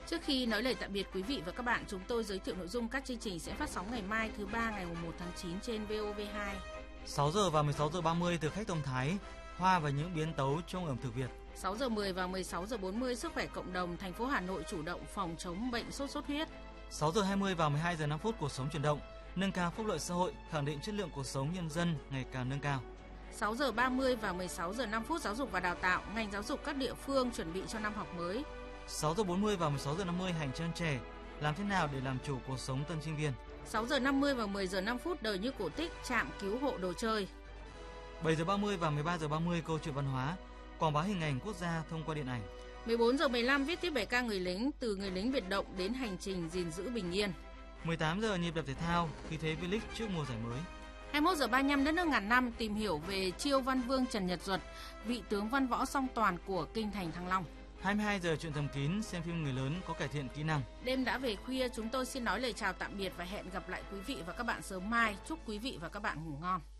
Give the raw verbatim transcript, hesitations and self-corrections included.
Trước khi nói lời tạm biệt quý vị và các bạn, chúng tôi giới thiệu nội dung các chương trình sẽ phát sóng ngày mai thứ ba ngày mùng một tháng chín trên vê o vê hai. sáu giờ và mười sáu giờ ba mươi từ khách Thông Thái, hoa và những biến tấu trong ẩm thực Việt. sáu giờ mười và mười sáu giờ bốn mươi sức khỏe cộng đồng, thành phố Hà Nội chủ động phòng chống bệnh sốt xuất huyết. sáu giờ hai mươi và mười hai giờ năm phút cuộc sống chuyển động, nâng cao phúc lợi xã hội, khẳng định chất lượng cuộc sống nhân dân ngày càng nâng cao. sáu giờ ba mươi và mười sáu giờ năm phút giáo dục và đào tạo, ngành giáo dục các địa phương chuẩn bị cho năm học mới. sáu giờ bốn mươi và mười sáu giờ năm mươi hành trang trẻ, làm thế nào để làm chủ cuộc sống tân sinh viên. sáu giờ năm mươi và mười giờ năm phút đời như cổ tích, trạm cứu hộ đồ chơi. bảy giờ ba mươi và mười ba giờ ba mươi câu chuyện văn hóa, quảng bá hình ảnh quốc gia thông qua điện ảnh. mười bốn giờ mười lăm viết tiếp bài ca người lính, từ người lính biệt động đến hành trình gìn giữ bình yên. mười tám giờ nhịp đập thể thao, khí thế V-League trước mùa giải mới. hai mươi mốt giờ ba mươi lăm đất nước ngàn năm, tìm hiểu về Chiêu Văn Vương Trần Nhật Duật, vị tướng văn võ song toàn của kinh thành Thăng Long. hai mươi hai giờ chuyện thầm kín, xem phim người lớn có cải thiện kỹ năng. Đêm đã về khuya, chúng tôi xin nói lời chào tạm biệt và hẹn gặp lại quý vị và các bạn sớm mai. Chúc quý vị và các bạn ngủ ngon.